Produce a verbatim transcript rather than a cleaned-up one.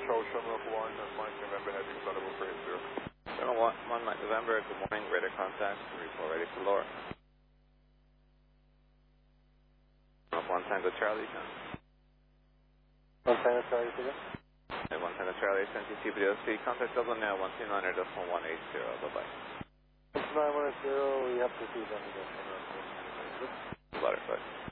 Charles Shamrock one, Mike November heading Thunderbird for eight zero. Channel one, one Mike November, good morning, radar contact, report ready for Laura. One Tango Charlie, ten. One Tango Charlie, again. Okay, one Tango Charlie, N T T B O C, contact Dublin now, one two nine decimal one eight zero, bye-bye. one two nine one eight zero, we have to see them again. Butterfly.